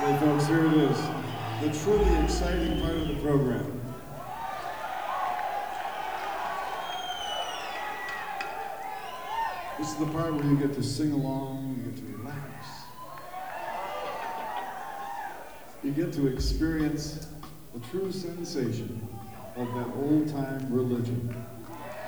Okay, folks, here it is. The truly exciting part of the program. This is the part where you get to sing along, you get to relax. You get to experience the true sensation of that old-time religion.